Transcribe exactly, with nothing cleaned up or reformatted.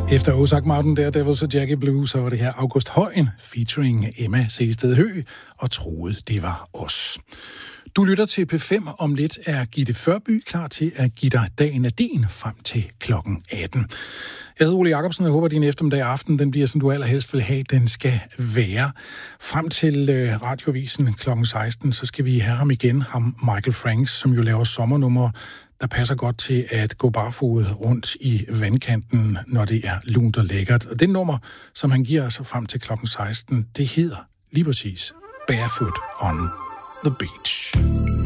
Efter Ozark Mountain der, Devils og Jackie Blue, så var det her August Højen featuring Emma Seested Høgh og troede, det var os. Du lytter til P fem. Om lidt er Gitte Førby klar til at give dig dagen af din frem til klokken atten. Jeg hedder Ole Jacobsen, og jeg håber, at din eftermiddag aften den bliver, som du allerhelst vil have, den skal være. Frem til øh, radiovisen klokken seksten, så skal vi have ham igen, ham Michael Franks, som jo laver sommernumre, der passer godt til at gå barfodet rundt i vandkanten, når det er lunt og lækkert. Og det nummer, som han giver os frem til klokken seksten, det hedder lige præcis Barefoot on the Beach.